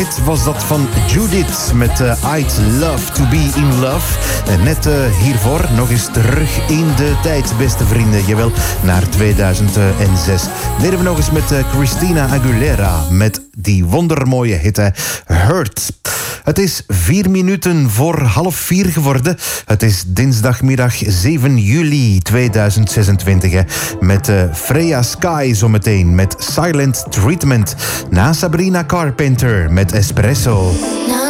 hit was dat van Judith met I'd Love to Be in Love. En net hiervoor nog eens terug in de tijd, beste vrienden. Jawel, naar 2006. Deden we nog eens met Christina Aguilera met die wondermooie hit Hurt. Het is 4 minuten voor 3:30 geworden. Het is dinsdagmiddag 7 juli 2026. Met Freya Sky zometeen met Silent Treatment. Na Sabrina Carpenter met Espresso.